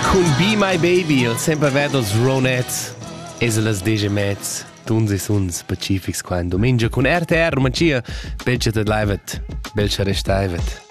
Con Be My Baby, il sempre vedos Ronettes, eselas degemets, tuns e suns pacifics qua in domingia con RTR Romancia, belce te livet, belce restaivet.